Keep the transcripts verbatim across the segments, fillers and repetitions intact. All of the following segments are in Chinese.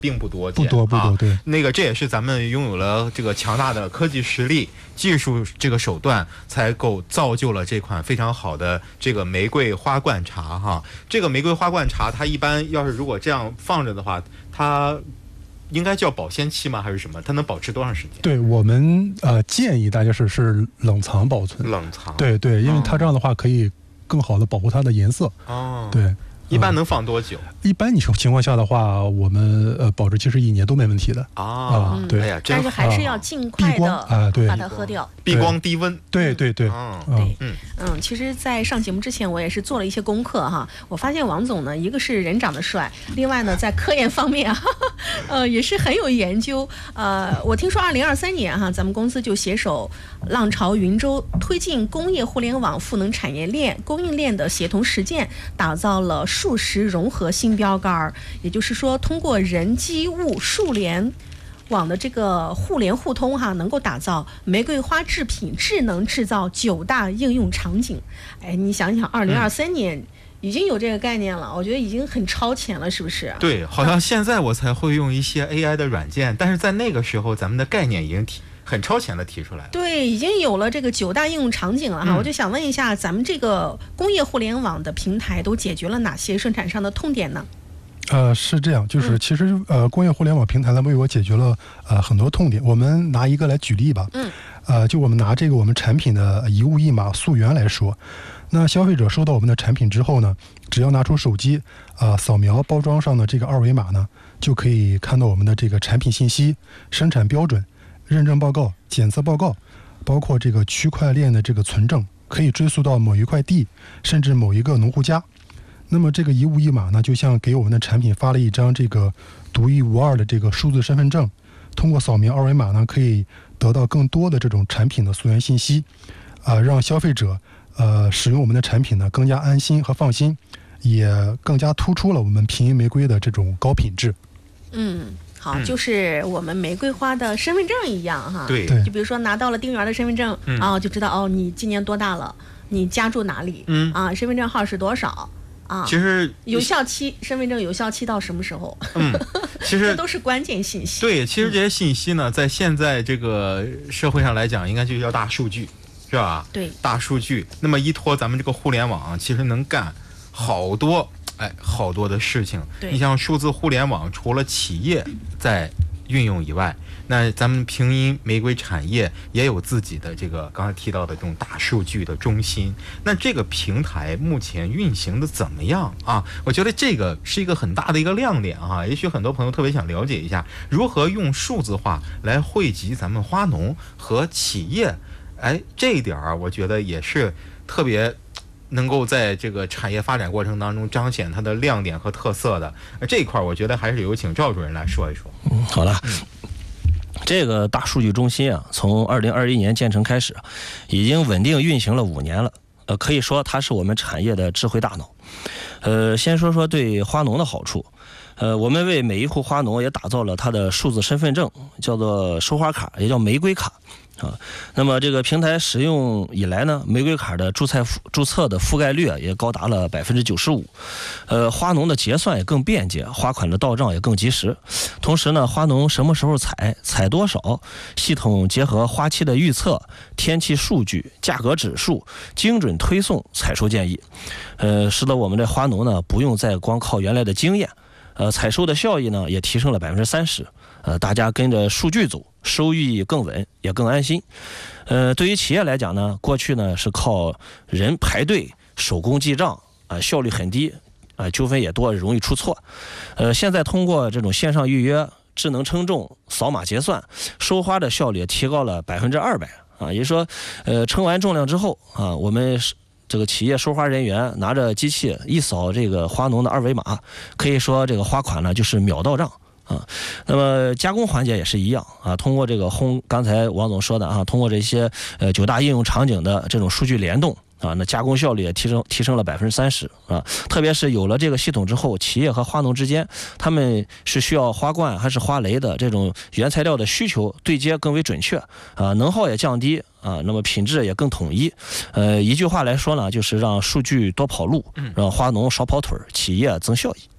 并不多见， 不多不多，对、 啊。那个这也是咱们拥有了这个强大的科技实力、技术这个手段，才够造就了这款非常好的这个玫瑰花冠茶哈。这个玫瑰花冠茶，它一般要是如果这样放着的话，它应该叫保鲜期吗？还是什么？它能保持多长时间？ 对我们呃建议大家是是冷藏保存， 冷藏。 对对，因为它这样的话可以更好的保护它的颜色。 哦， 对。 一般能放多久？ 嗯、一般你情况下的话，我们呃保质期是一年都没问题的啊。 啊，对， 哎呀， 但是还是要尽快的啊，对， 把它喝掉， 避光低温。 对对对， 嗯， 对，嗯嗯，其实，在上节目之前，我也是做了一些功课哈。我发现王总呢，一个是人长得帅，另外呢，在科研方面啊，呃，也是很有研究。呃，我听说二零二三年哈，咱们公司就携手浪潮云洲，推进工业互联网赋能产业链供应链的协同实践，打造了数实融合新标杆。也就是说，通过人机物数联网的这个互联互通哈，能够打造玫瑰花制品智能制造九大应用场景。哎，你想想，二零二三年已经有这个概念了，我觉得已经很超前了，是不是？ 对，好像现在我才会用一些 A I 的软件，但是在那个时候，咱们的概念已经提很超前的提出来了。 对，已经有了这个九大应用场景了哈。嗯、我就想问一下，咱们这个工业互联网的平台都解决了哪些生产上的痛点呢？ 呃，是这样，就是其实呃，工业互联网平台呢为我解决了呃很多痛点。我们拿一个来举例吧，嗯，呃，就我们拿这个我们产品的一物一码溯源来说，那消费者收到我们的产品之后呢，只要拿出手机，啊、呃，扫描包装上的这个二维码呢，就可以看到我们的这个产品信息、生产标准、认证报告、检测报告，包括这个区块链的这个存证，可以追溯到某一块地，甚至某一个农户家。那么这个一物一码呢，就像给我们的产品发了一张这个独一无二的这个数字身份证，通过扫描二维码呢，可以得到更多的这种产品的溯源信息，啊、呃，让消费者呃使用我们的产品呢更加安心和放心，也更加突出了我们平银玫瑰的这种高品质。 嗯。好，就是我们玫瑰花的身份证一样哈。 对， 就比如说拿到了丁元的身份证，嗯、啊，就知道哦，你今年多大了，你家住哪里，嗯啊，身份证号是多少。啊， 其实有效期，身份证有效期到什么时候？ 嗯，其实这都是关键信息。 对，其实这些信息呢，在现在这个社会上来讲，应该就叫大数据，是吧？ 对， 大数据。那么依托咱们这个互联网，其实能干好多，哎，好多的事情。你像数字互联网，除了企业在运用以外，那咱们平银玫瑰产业也有自己的这个刚才提到的这种大数据的中心。那这个平台目前运行的怎么样啊？我觉得这个是一个很大的一个亮点啊。也许很多朋友特别想了解一下，如何用数字化来汇集咱们花农和企业。哎，这一点儿我觉得也是特别能够在这个产业发展过程当中彰显它的亮点和特色的。这一块我觉得还是有请赵主任来说一说。 嗯，好了。嗯，这个大数据中心啊，从二零二一年建成开始，已经稳定运行了五年了。呃，可以说它是我们产业的智慧大脑。呃，先说说对花农的好处。呃，我们为每一户花农也打造了它的数字身份证，叫做收花卡，也叫玫瑰卡。啊，那么这个平台使用以来呢，玫瑰卡的注册注册的覆盖率啊也高达了百分之九十五，呃，花农的结算也更便捷，花款的到账也更及时。同时呢，花农什么时候采，采多少，系统结合花期的预测、天气数据、价格指数，精准推送采收建议，呃，使得我们的花农呢不用再光靠原来的经验，呃，采收的效益呢也提升了百分之三十。呃，大家跟着数据走，收益更稳，也更安心。呃，对于企业来讲呢，过去呢是靠人排队、手工记账，啊、呃，效率很低，啊、呃，纠纷也多，容易出错。呃，现在通过这种线上预约、智能称重、扫码结算，收花的效率提高了百分之二百啊。也就是说，呃，称完重量之后啊，我们这个企业收花人员拿着机器一扫这个花农的二维码，可以说这个花款呢就是秒到账。啊，那么加工环节也是一样啊，通过这个烘，刚才王总说的啊，通过这些呃九大应用场景的这种数据联动啊，那加工效率也提升提升了百分之三十啊。特别是有了这个系统之后，企业和花农之间，他们是需要花冠还是花蕾的这种原材料的需求对接更为准确啊，能耗也降低啊，那么品质也更统一。呃，一句话来说呢，就是让数据多跑路，让花农少跑腿，企业增效益。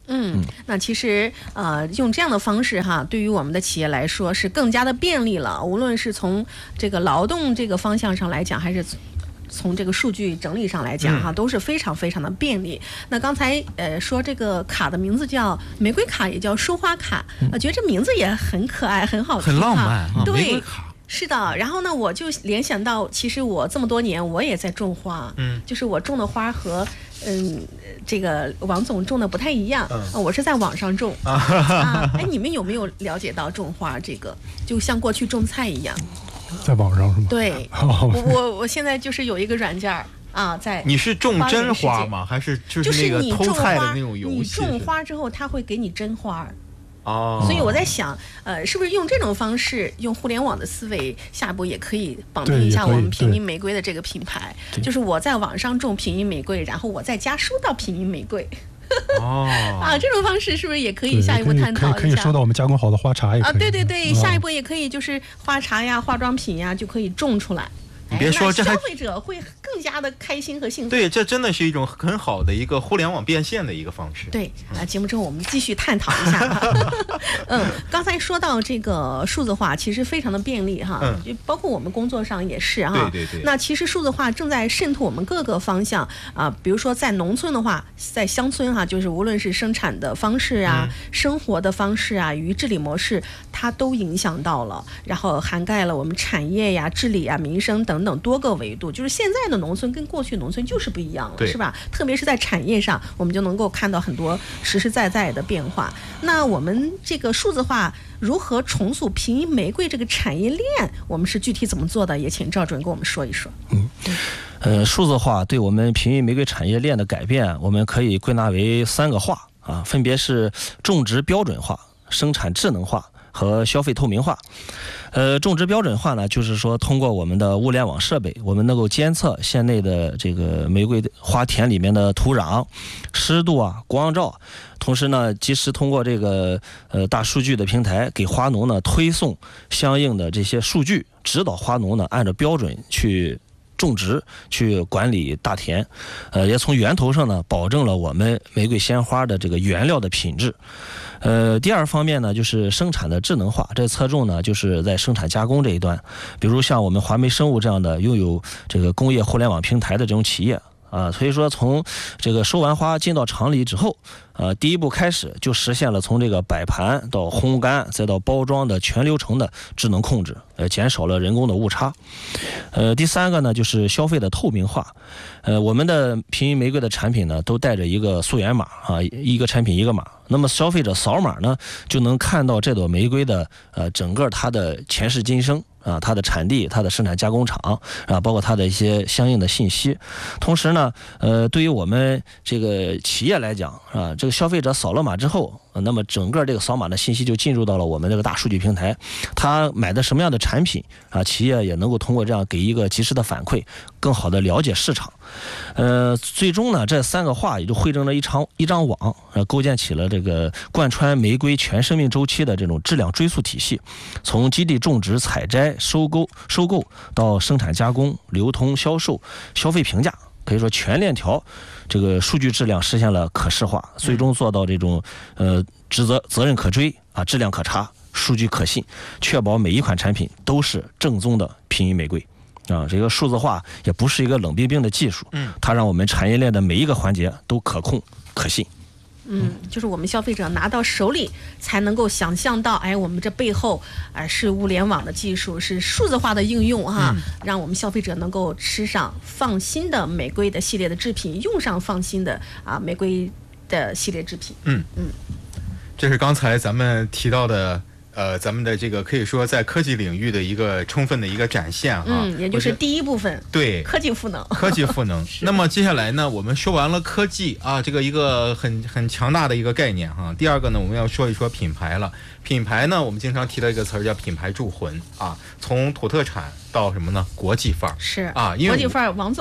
嗯，那其实呃，用这样的方式哈，对于我们的企业来说是更加的便利了。无论是从这个劳动这个方向上来讲，还是从这个数据整理上来讲哈，都是非常非常的便利。那刚才呃说这个卡的名字叫玫瑰卡，也叫收花卡，我觉得这名字也很可爱，很好听， 很浪漫啊， 对。 玫瑰卡。 是的，然后呢，我就联想到，其实我这么多年我也在种花，嗯，就是我种的花和嗯这个王总种的不太一样，嗯，我是在网上种啊，啊，哎，你们有没有了解到种花这个，就像过去种菜一样， 在网上是吗？ 对，我我我现在就是有一个软件啊，在你是种真花吗？还是就是那个偷菜的那种游戏？ 你种花之后，它会给你真花。 哦， 所以我在想，呃，是不是用这种方式，用互联网的思维，下一步也可以绑定一下我们品音玫瑰的这个品牌？就是我在网上种品音玫瑰，然后我再加收到品音玫瑰。 哦， 啊，这种方式是不是也可以下一步探讨一下？ 可以收到我们加工好的花茶也可以啊， 对对对，下一步也可以就是花茶呀、化妆品呀就可以种出来。 你别说，这消费者会更加的开心和幸福。 对，这真的是一种很好的一个互联网变现的一个方式。 对啊，节目之后我们继续探讨一下。嗯，刚才说到这个数字化，其实非常的便利哈，嗯，就包括我们工作上也是哈。 对对对。 那其实数字化正在渗透我们各个方向啊，比如说在农村的话，在乡村哈，就是无论是生产的方式啊、嗯、生活的方式啊、与治理模式，它都影响到了，然后涵盖了我们产业呀、治理啊、民生等。等等多个维度，就是现在的农村跟过去农村就是不一样了，是吧？特别是在产业上，我们就能够看到很多实实在在的变化。那我们这个数字化如何重塑平阴玫瑰这个产业链，我们是具体怎么做的？也请赵主任跟我们说一说。 嗯，呃，数字化对我们平阴玫瑰产业链的改变，我们可以归纳为三个化啊，分别是种植标准化、生产智能化和消费透明化。呃，种植标准化呢，就是说通过我们的物联网设备，我们能够监测县内的这个玫瑰花田里面的土壤、湿度啊、光照，同时呢，及时通过这个呃大数据的平台，给花农呢推送相应的这些数据，指导花农呢按照标准去种植、去管理大田，呃，也从源头上呢保证了我们玫瑰鲜花的这个原料的品质。呃，第二方面呢，就是生产的智能化，这侧重呢就是在生产加工这一端，比如像我们华梅生物这样的拥有这个工业互联网平台的这种企业啊，所以说从这个收完花进到厂里之后，呃，第一步开始就实现了从这个摆盘到烘干再到包装的全流程的智能控制，呃，减少了人工的误差。呃，第三个呢就是消费的透明化，呃，我们的平阴玫瑰的产品呢都带着一个溯源码啊，一个产品一个码。那么消费者扫码呢，就能看到这朵玫瑰的呃整个它的前世今生啊，它的产地、它的生产加工厂啊，包括它的一些相应的信息。同时呢，呃，对于我们这个企业来讲啊，这个消费者扫了码之后，那么整个这个扫码的信息就进入到了我们这个大数据平台，他买的什么样的产品啊，企业也能够通过这样给一个及时的反馈，更好的了解市场。呃，最终呢，这三个化也就汇成了一张一张网，呃，构建起了这个贯穿玫瑰全生命周期的这种质量追溯体系，从基地种植、采摘、收购、收购到生产加工、流通、销售、消费评价，可以说全链条这个数据质量实现了可视化，最终做到这种呃职责责任可追啊，质量可查，数据可信，确保每一款产品都是正宗的平阴玫瑰。啊，这个数字化也不是一个冷冰冰的技术，嗯，它让我们产业链的每一个环节都可控可信。 嗯，就是我们消费者拿到手里才能够想象到，哎，我们这背后啊、呃、是物联网的技术，是数字化的应用哈、嗯，让我们消费者能够吃上放心的玫瑰的系列的制品，用上放心的啊玫瑰的系列制品。 嗯嗯，这是刚才咱们提到的。呃，咱们的这个可以说在科技领域的一个充分的一个展现哈， 嗯，也就是第一部分， 对， 科技赋能， 科技赋能。那么接下来呢，我们说完了科技啊，这个一个很很强大的一个概念哈。第二个呢，我们要说一说品牌了。品牌呢，我们经常提到一个词儿叫品牌铸魂啊，从土特产到什么呢？国际范儿是啊，因为国际范儿，王总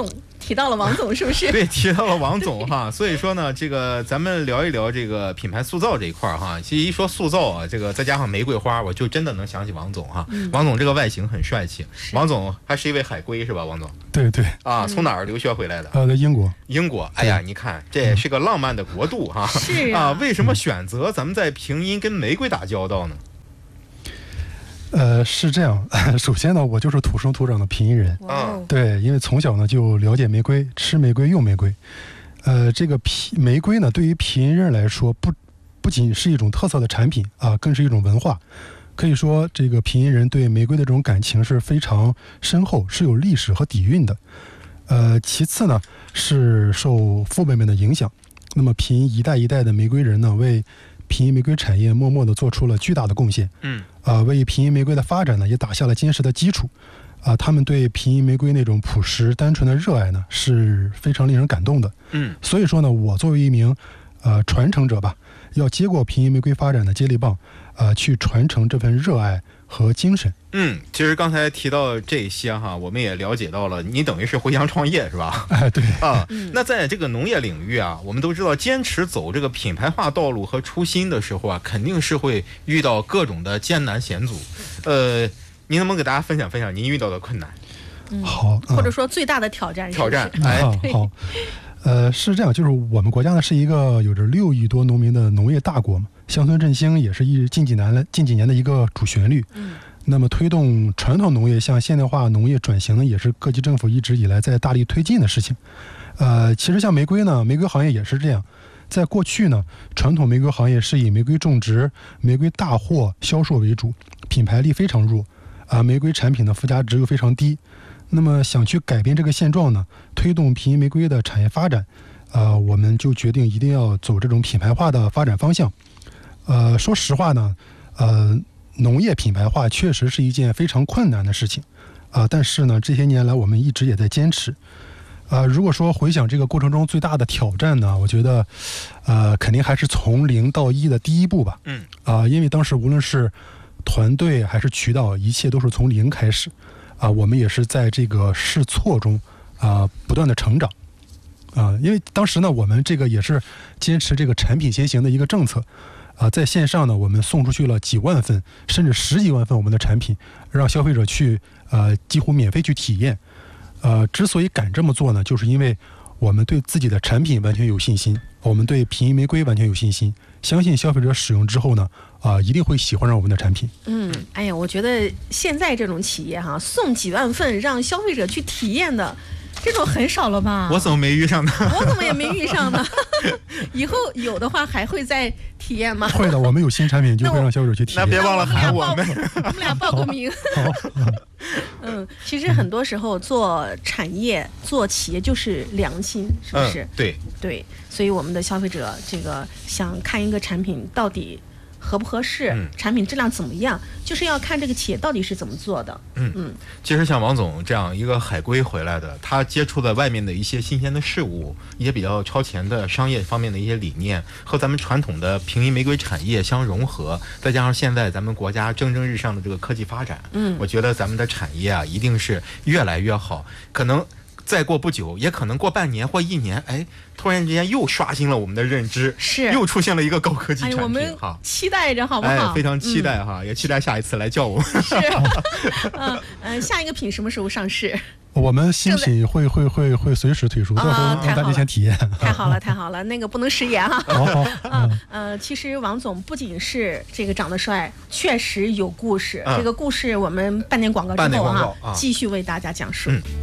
提到了王总，是不是？ 对，提到了王总哈。所以说呢，这个咱们聊一聊这个品牌塑造这一块哈。其实一说塑造啊，这个再加上玫瑰花，我就真的能想起王总哈。嗯、王总这个外形很帅气，王总还是一位海归是吧？王总。 对对。 啊，从哪儿留学回来的？ 呃，在英国。 英国，哎呀，你看这是个浪漫的国度哈。 是啊。啊，为什么选择咱们在平阴跟玫瑰打交道呢？ 呃，是这样。首先呢，我就是土生土长的平阴人。 嗯， 对，因为从小呢就了解玫瑰，吃玫瑰用玫瑰。呃，这个皮玫瑰呢，对于平阴人来说，不不仅是一种特色的产品啊，更是一种文化。可以说，这个平阴人对玫瑰的这种感情是非常深厚，是有历史和底蕴的。呃，其次呢，是受父辈们的影响。那么，平阴一代一代的玫瑰人呢，为平阴玫瑰产业默默地做出了巨大的贡献。 嗯， 啊、呃，为平阴玫瑰的发展呢，也打下了坚实的基础。啊、呃，他们对平阴玫瑰那种朴实单纯的热爱呢，是非常令人感动的。 嗯， 所以说呢，我作为一名呃传承者吧，要接过平阴玫瑰发展的接力棒，呃，去传承这份热爱和精神。 嗯，其实刚才提到这些哈，我们也了解到了，你等于是回乡创业是吧？ 哎，对啊。那在这个农业领域啊，我们都知道，坚持走这个品牌化道路和初心的时候啊，肯定是会遇到各种的艰难险阻。呃，您能不能给大家分享分享您遇到的困难？ 嗯、 好、 嗯，或者说最大的挑战是是？ 挑战，哎， 好。呃，是这样，就是我们国家呢是一个有着六亿多农民的农业大国嘛，乡村振兴也是一近几年来近几年的一个主旋律。 嗯， 那么推动传统农业向现代化农业转型呢，也是各级政府一直以来在大力推进的事情。呃，其实像玫瑰呢，玫瑰行业也是这样，在过去呢，传统玫瑰行业是以玫瑰种植、玫瑰大货销售为主，品牌力非常弱，啊、呃，玫瑰产品的附加值又非常低。那么想去改变这个现状呢，推动平阴玫瑰的产业发展，呃，我们就决定一定要走这种品牌化的发展方向。呃，说实话呢，呃，农业品牌化确实是一件非常困难的事情，啊、呃，但是呢，这些年来我们一直也在坚持。呃，如果说回想这个过程中最大的挑战呢，我觉得，呃，肯定还是从零到一的第一步吧。 嗯。 啊、呃，因为当时无论是团队还是渠道，一切都是从零开始。啊，我们也是在这个试错中啊不断的成长，啊，因为当时呢，我们这个也是坚持这个产品先行的一个政策，啊，在线上呢，我们送出去了几万份甚至十几万份我们的产品，让消费者去呃几乎免费去体验，呃，之所以敢这么做呢，就是因为我们对自己的产品完全有信心，我们对平阴玫瑰完全有信心，相信消费者使用之后呢，啊、呃，一定会喜欢上我们的产品。 嗯，哎呀，我觉得现在这种企业哈，送几万份让消费者去体验的，这种很少了吧？ 我怎么没遇上呢？ 我怎么也没遇上呢？以后有的话还会再体验吗？ 会的，我们有新产品就会让消费者去体验。 那别忘了喊我们， 我们俩报个名。嗯，其实很多时候做产业、做企业就是良心，是不是？ 嗯、对对，所以我们的消费者这个想看一个产品到底合不合适、嗯，产品质量怎么样，就是要看这个企业到底是怎么做的。 嗯嗯，其实像王总这样一个海归回来的，他接触的外面的一些新鲜的事物，一些比较超前的商业方面的一些理念，和咱们传统的平阴玫瑰产业相融合，再加上现在咱们国家蒸蒸日上的这个科技发展， 嗯， 我觉得咱们的产业啊，一定是越来越好。可能再过不久，也可能过半年或一年，哎，突然之间又刷新了我们的认知， 是又出现了一个高科技产品， 哎、我们哈， 期待着好不好？ 哎，非常期待哈、嗯，也期待下一次来叫我们。 是，嗯嗯、呃，下一个品什么时候上市？ 我们新品会会会会随时推出，到时候让大家先体验。 太好了，太好了，那个不能食言哈。 好好。 嗯呃，其实王总不仅是这个长得帅，确实有故事。 嗯、 这个故事我们半年广告之后哈、 啊， 继续为大家讲述。 嗯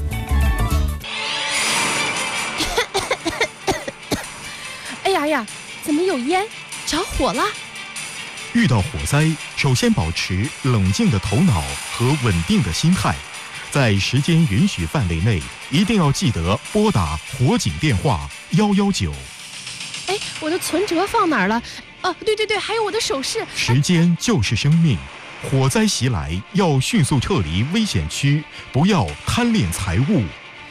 哎呀呀，怎么有烟？着火了！ 遇到火灾，首先保持冷静的头脑和稳定的心态，在时间允许范围内，一定要记得拨打火警电话幺幺九。 哎，我的存折放哪儿了？哦、啊，对对对，还有我的首饰。 时间就是生命，火灾袭来要迅速撤离危险区，不要贪恋财物。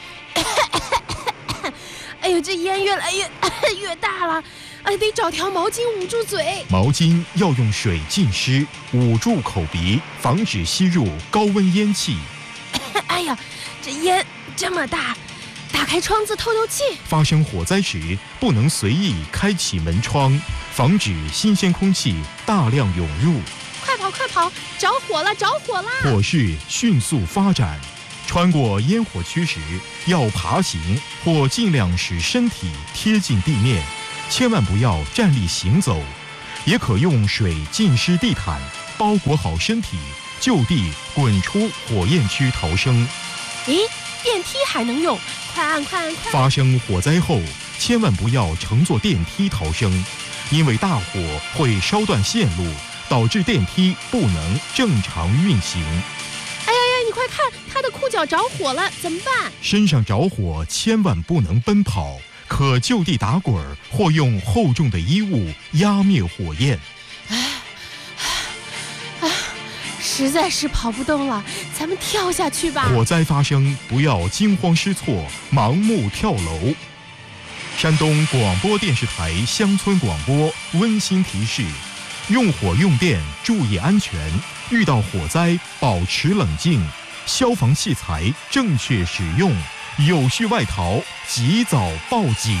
哎呦，这烟越来越越大了，哎，得找条毛巾捂住嘴。 毛巾要用水浸湿，捂住口鼻，防止吸入高温烟气。 哎呀，这烟这么大， 打开窗子透透气。 发生火灾时，不能随意开启门窗，防止新鲜空气大量涌入。 快跑快跑，着火了着火了！ 火势迅速发展，穿过烟火区时，要爬行或尽量使身体贴近地面，千万不要站立行走。也可用水浸湿地毯，包裹好身体，就地滚出火焰区逃生。 咦，电梯还能用？快按快按快！ 发生火灾后，千万不要乘坐电梯逃生，因为大火会烧断线路，导致电梯不能正常运行。 哎呀呀，你快看，他的裤脚着火了，怎么办？ 身上着火千万不能奔跑，可就地打滚或用厚重的衣物压灭火焰。 实在是跑不动了，咱们跳下去吧。 火灾发生，不要惊慌失措，盲目跳楼。山东广播电视台乡村广播温馨提示：用火用电注意安全，遇到火灾保持冷静，消防器材正确使用，有序外逃，及早报警。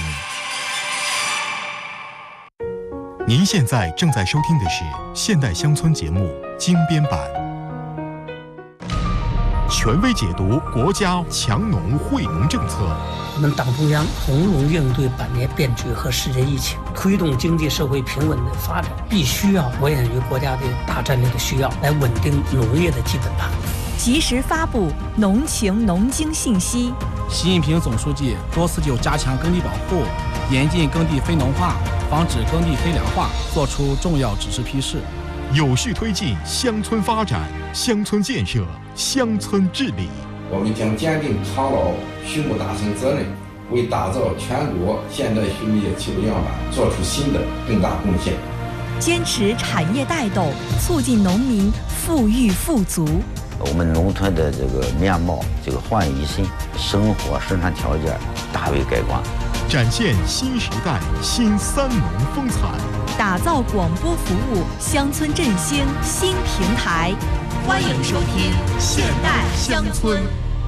您现在正在收听的是现代乡村节目精编版，权威解读国家强农惠农政策。 我们党中央从容应对百年变局和世界疫情，推动经济社会平稳的发展，必须要着眼于国家的大战略的需要，来稳定农业的基本盘。 及时发布农情农经信息。 习近平总书记多次就加强耕地保护、严禁耕地非农化、防止耕地非粮化作出重要指示批示， 有序推进乡村发展、乡村建设、乡村治理。 我们将坚定抗老畜牧大省责任，为打造全国现代畜牧业起步样板做出新的更大贡献。 坚持产业带动，促进农民富裕富足。 我们农村的这个面貌这个焕然一新，生活生产条件大为改观， 展现新时代新三农风采， 打造广播服务乡村振兴新平台。欢迎收听现代乡村。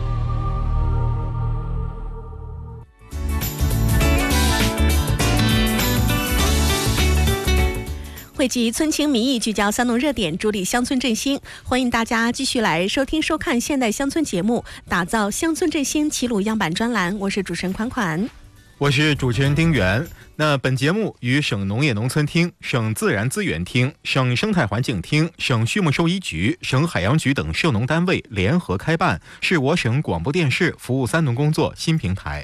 汇集村情民意，聚焦三农热点，助力乡村振兴。欢迎大家继续来收听收看现代乡村节目，打造乡村振兴齐鲁样板专栏。我是主持人款款， 我是主持人丁元。那本节目与省农业农村厅、省自然资源厅、省生态环境厅、省畜牧兽医局、省海洋局等涉农单位联合开办，是我省广播电视服务三农工作新平台。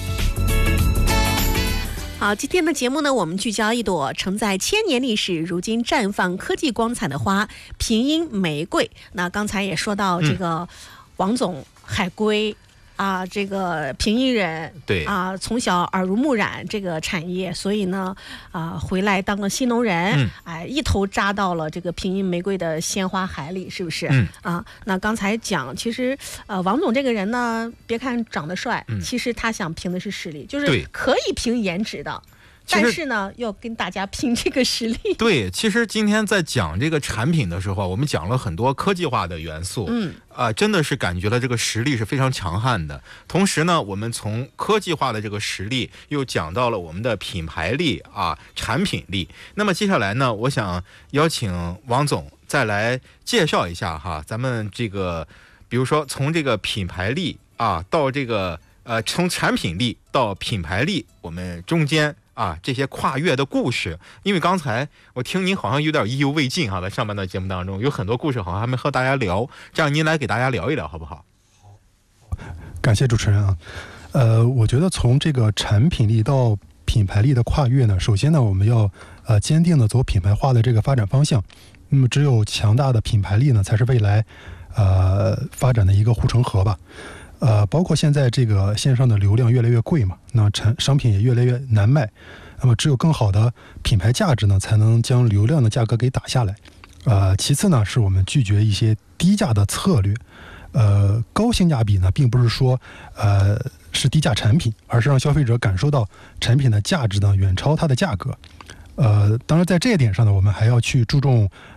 好，今天的节目呢，我们聚焦一朵承载千年历史、如今绽放科技光彩的花——平阴玫瑰。那刚才也说到这个王总海归。嗯啊，这个平阴人， 对啊，从小耳濡目染这个产业，所以呢，啊，回来当了新农人，嗯、哎，一头扎到了这个平阴玫瑰的鲜花海里，是不是？ 嗯啊，那刚才讲，其实呃，王总这个人呢，别看长得帅， 嗯、 其实他想凭的是实力，就是可以凭颜值的。但是呢，要跟大家拼这个实力。 对，其实今天在讲这个产品的时候，我们讲了很多科技化的元素， 嗯， 啊、呃，真的是感觉了这个实力是非常强悍的。同时呢，我们从科技化的这个实力，又讲到了我们的品牌力啊、产品力。那么接下来呢，我想邀请王总再来介绍一下哈，咱们这个，比如说从这个品牌力啊，到这个呃，从产品力到品牌力，我们中间。啊，这些跨越的故事，因为刚才我听您好像有点意犹未尽哈，在上半段节目当中有很多故事好像还没和大家聊，这样您来给大家聊一聊好不好？ 好，感谢主持人啊。呃，我觉得从这个产品力到品牌力的跨越呢，首先呢，我们要呃坚定的走品牌化的这个发展方向。那么，只有强大的品牌力呢，才是未来呃发展的一个护城河吧。呃，包括现在这个线上的流量越来越贵嘛，那产商品也越来越难卖，那么只有更好的品牌价值呢，才能将流量的价格给打下来。呃，其次呢，是我们拒绝一些低价的策略。呃，高性价比呢，并不是说呃是低价产品，而是让消费者感受到产品的价值呢远超它的价格。呃，当然在这一点上呢，我们还要去注重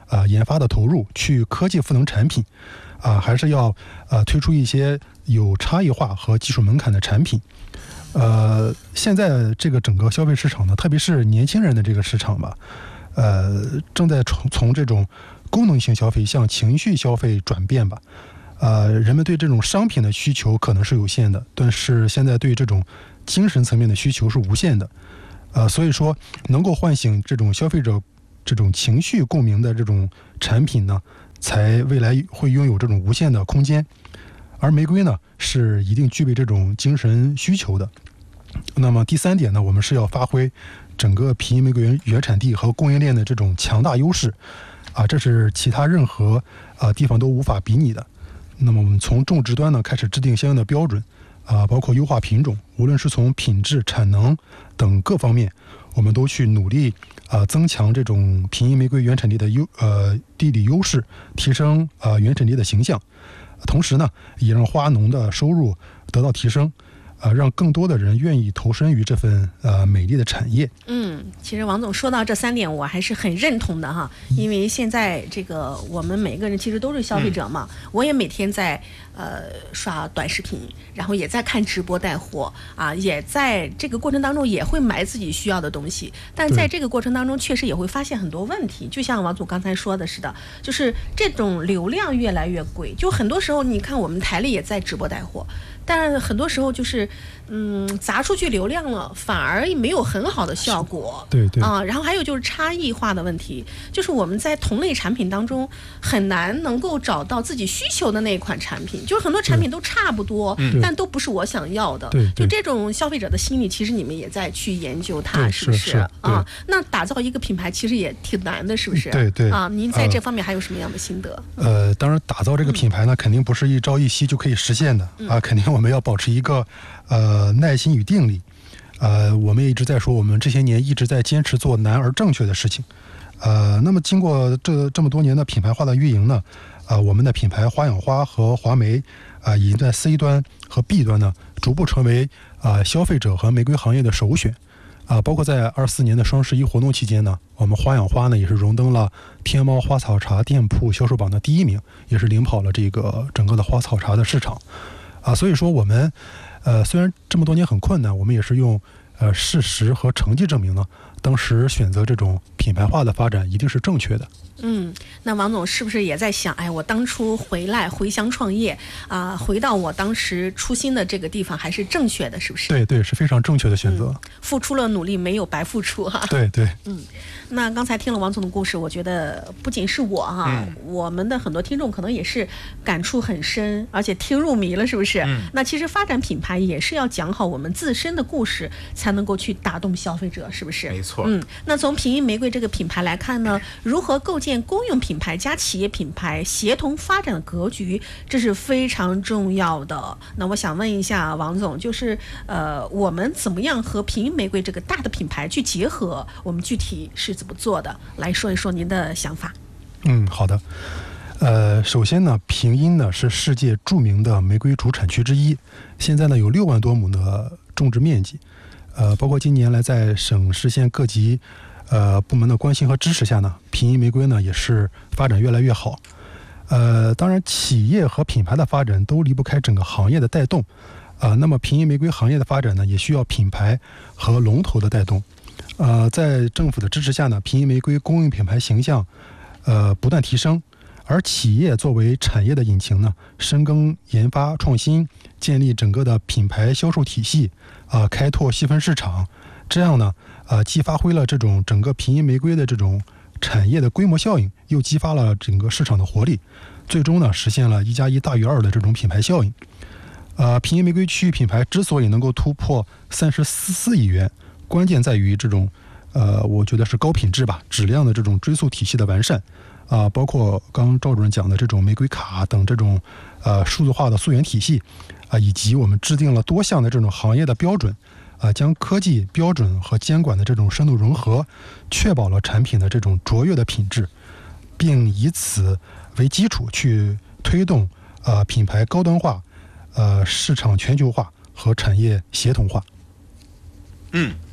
呃研发的投入，去科技赋能产品，啊、呃，还是要呃推出一些有差异化和技术门槛的产品。呃，现在这个整个消费市场呢，特别是年轻人的这个市场吧，呃，正在从从这种功能性消费向情绪消费转变吧。呃，人们对这种商品的需求可能是有限的，但是现在对这种精神层面的需求是无限的。呃，所以说能够唤醒这种消费者这种情绪共鸣的这种产品呢，才未来会拥有这种无限的空间。而玫瑰呢，是一定具备这种精神需求的。那么第三点呢，我们是要发挥整个皮衣玫瑰原原产地和供应链的这种强大优势，啊，这是其他任何啊地方都无法比拟的。那么我们从种植端呢开始制定相应的标准，啊，包括优化品种，无论是从品质、产能等各方面，我们都去努力啊增强这种皮衣玫瑰原产地的优呃地理优势，提升啊原产地的形象。同时呢，也让花农的收入得到提升，呃，让更多的人愿意投身于这份呃美丽的产业。 嗯，其实王总说到这三点，我还是很认同的哈，因为现在这个我们每个人其实都是消费者嘛，嗯、我也每天在呃刷短视频，然后也在看直播带货啊，也在这个过程当中也会买自己需要的东西，但在这个过程当中确实也会发现很多问题，就像王总刚才说的似的，就是这种流量越来越贵，就很多时候你看我们台里也在直播带货。但很多时候就是，嗯，砸出去流量了，反而没有很好的效果。 对对啊，然后还有就是差异化的问题，就是我们在同类产品当中很难能够找到自己需求的那一款产品，就是很多产品都差不多，但都不是我想要的。 对， 就这种消费者的心理，其实你们也在去研究它，是不是啊？那打造一个品牌其实也挺难的，是不是？ 对对啊，您在这方面还有什么样的心得？ 呃，当然，打造这个品牌呢，肯定不是一朝一夕就可以实现的啊，肯定我们要保持一个呃耐心与定力。呃，我们也一直在说，我们这些年一直在坚持做难而正确的事情。呃，那么经过这这么多年的品牌化的运营呢，呃，我们的品牌花养花和华玫啊、呃，已经在 C 端和 B 端呢，逐步成为啊、呃、消费者和玫瑰行业的首选。啊、呃，包括在二四年的双十一活动期间呢，我们花养花呢也是荣登了天猫花草茶店铺销售榜的第一名，也是领跑了这个整个的花草茶的市场。啊，所以说我们，呃，虽然这么多年很困难，我们也是用呃事实和成绩证明呢，当时选择这种品牌化的发展一定是正确的。 嗯，那王总是不是也在想，哎，我当初回来回乡创业啊、呃，回到我当时初心的这个地方还是正确的，是不是？ 对对，是非常正确的选择。 嗯、付出了努力，没有白付出哈。 对对。 嗯，那刚才听了王总的故事，我觉得不仅是我哈，嗯、我们的很多听众可能也是感触很深，而且听入迷了，是不是？嗯。那其实发展品牌也是要讲好我们自身的故事，才能够去打动消费者，是不是？ 没错。 嗯，那从平阴玫瑰这个品牌来看呢，如何构建公用品牌加企业品牌协同发展的格局，这是非常重要的。那我想问一下王总，就是呃，我们怎么样和平阴玫瑰这个大的品牌去结合？我们具体是怎么做的？来说一说您的想法。 嗯，好的。呃，首先呢，平阴呢是世界著名的玫瑰主产区之一，现在呢有六万多亩的种植面积，呃，包括近年来在省市县各级呃，部门的关心和支持下呢，平阴玫瑰呢也是发展越来越好。呃，当然，企业和品牌的发展都离不开整个行业的带动。啊、呃，那么平阴玫瑰行业的发展呢，也需要品牌和龙头的带动。呃，在政府的支持下呢，平阴玫瑰公用品牌形象呃不断提升，而企业作为产业的引擎呢，深耕研发创新，建立整个的品牌销售体系，啊、呃，开拓细分市场，这样呢。呃，既发挥了这种整个平阴玫瑰的这种产业的规模效应，又激发了整个市场的活力，最终呢实现了一加一大于二的这种品牌效应。呃，平阴玫瑰区域品牌之所以能够突破三十四亿元，关键在于这种呃，我觉得是高品质吧、质量的这种追溯体系的完善啊、呃，包括刚刚赵主任讲的这种玫瑰卡等这种呃数字化的溯源体系啊、呃，以及我们制定了多项的这种行业的标准。啊，将科技标准和监管的这种深度融合，确保了产品的这种卓越的品质，并以此为基础去推动呃品牌高端化、呃市场全球化和产业协同化。 嗯，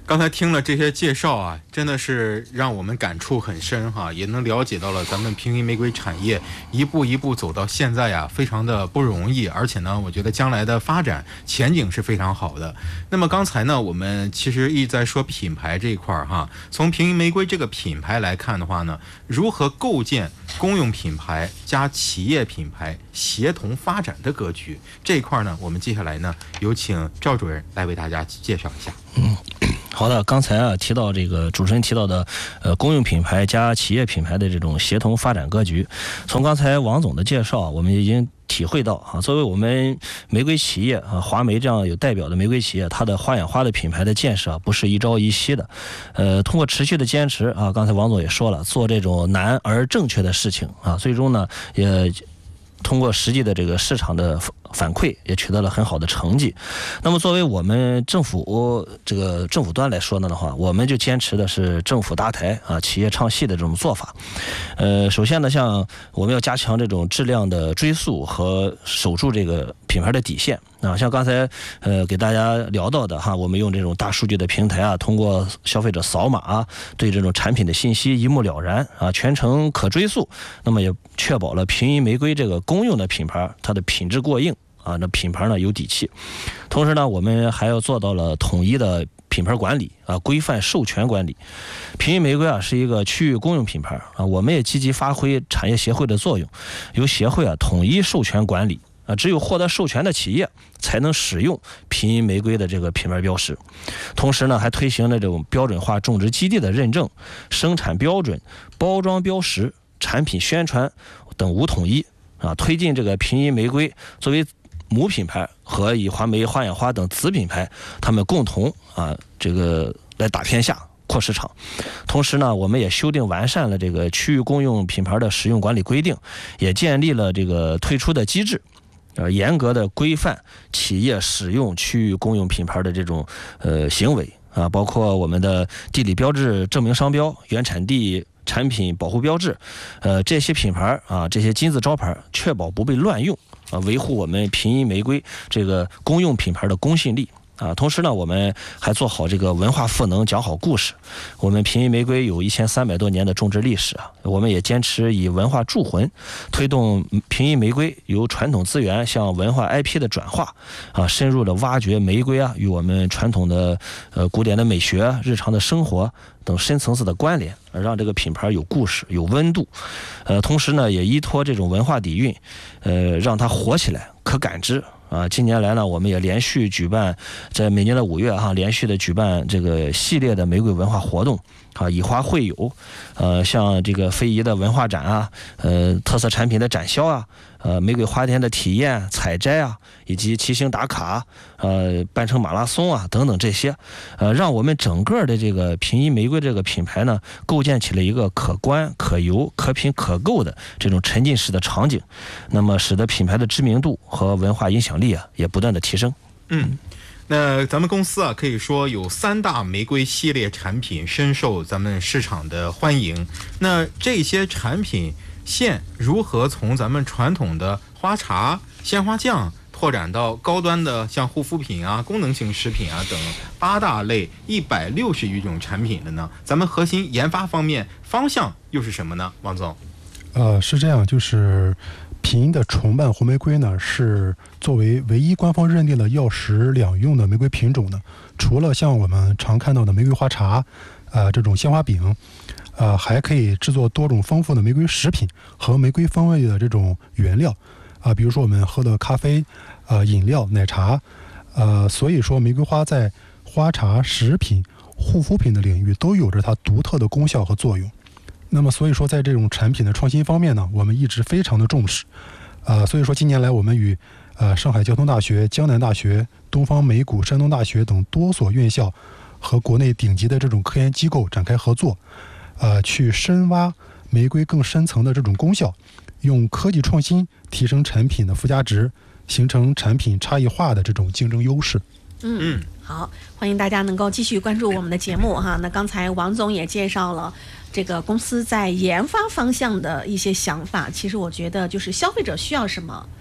刚才听了这些介绍啊，真的是让我们感触很深哈，也能了解到了咱们平阴玫瑰产业一步一步走到现在呀，非常的不容易，而且呢，我觉得将来的发展前景是非常好的。那么刚才呢，我们其实一直在说品牌这一块哈，从平阴玫瑰这个品牌来看的话呢，如何构建公用品牌加企业品牌协同发展的格局，这一块呢，我们接下来呢，有请赵主任来为大家介绍一下。 嗯。好的，刚才啊提到这个主持人提到的，呃，公用品牌加企业品牌的这种协同发展格局，从刚才王总的介绍，我们已经体会到啊，作为我们玫瑰企业啊，华玫这样有代表的玫瑰企业，它的花眼花的品牌的建设不是一朝一夕的，呃，通过持续的坚持啊，刚才王总也说了，做这种难而正确的事情啊，最终呢也通过实际的这个市场的反馈，也取得了很好的成绩。那么作为我们政府这个政府端来说呢的话，我们就坚持的是政府搭台啊，企业唱戏的这种做法。呃，首先呢，像我们要加强这种质量的追溯和守住这个品牌的底线啊，像刚才呃给大家聊到的哈，我们用这种大数据的平台啊，通过消费者扫码啊，对这种产品的信息一目了然啊，全程可追溯，那么也确保了平阴玫瑰这个公用的品牌它的品质过硬啊，那品牌呢有底气。同时呢，我们还要做到了统一的品牌管理啊，规范授权管理。平阴玫瑰啊是一个区域公用品牌啊，我们也积极发挥产业协会的作用，由协会啊统一授权管理啊，只有获得授权的企业才能使用平阴玫瑰的这个品牌标识。同时呢，还推行了这种标准化种植基地的认证、生产标准、包装标识、产品宣传等无统一啊，推进这个平阴玫瑰作为母品牌和以华玫、花眼花等子品牌，他们共同啊这个来打天下、扩市场。同时呢，我们也修订完善了这个区域公用品牌的使用管理规定，也建立了这个退出的机制，呃，严格的规范企业使用区域公用品牌的这种呃行为啊，包括我们的地理标志证明商标、原产地产品保护标志，呃，这些品牌啊，这些金字招牌，确保不被乱用啊，维护我们平阴玫瑰这个公用品牌的公信力啊。同时呢，我们还做好这个文化赋能，讲好故事。我们平阴玫瑰有一千三百多年的种植历史啊，我们也坚持以文化铸魂，推动平阴玫瑰由传统资源向文化 I P 的转化啊，深入的挖掘玫瑰啊与我们传统的呃古典的美学、日常的生活等深层次的关联，让这个品牌有故事、有温度。呃，同时呢，也依托这种文化底蕴，呃，让它活起来、可感知。啊，近年来呢，我们也连续举办，在每年的五月哈、啊，连续的举办这个系列的玫瑰文化活动啊，以花会友，呃，像这个非遗的文化展啊，呃，特色产品的展销啊，呃，玫瑰花店的体验、采摘啊，以及骑行打卡，呃，半程马拉松啊等等这些，呃，让我们整个的这个平阴玫瑰这个品牌呢，构建起了一个可观、可游、可品、可购的这种沉浸式的场景，那么使得品牌的知名度和文化影响力啊也不断的提升。 嗯。那咱们公司啊，可以说有三大玫瑰系列产品深受咱们市场的欢迎。那这些产品线如何从咱们传统的花茶、鲜花酱拓展到高端的像护肤品啊、功能性食品啊等八大类一百六十余种产品的呢？咱们核心研发方面方向又是什么呢？王总？ 呃，是这样，就是平阴的重瓣红玫瑰呢，是作为唯一官方认定的药食两用的玫瑰品种呢。除了像我们常看到的玫瑰花茶，呃，这种鲜花饼，呃，还可以制作多种丰富的玫瑰食品和玫瑰风味的这种原料，啊、呃，比如说我们喝的咖啡，呃，饮料、奶茶，呃，所以说玫瑰花在花茶、食品、护肤品的领域都有着它独特的功效和作用。那么所以说在这种产品的创新方面呢，我们一直非常的重视，呃，所以说近年来我们与呃上海交通大学、江南大学、东方美谷、山东大学等多所院校和国内顶级的这种科研机构展开合作，呃，去深挖玫瑰更深层的这种功效，用科技创新提升产品的附加值，形成产品差异化的这种竞争优势。 嗯，好，欢迎大家能够继续关注我们的节目哈。那刚才王总也介绍了这个公司在研发方向的一些想法，其实我觉得就是消费者需要什么，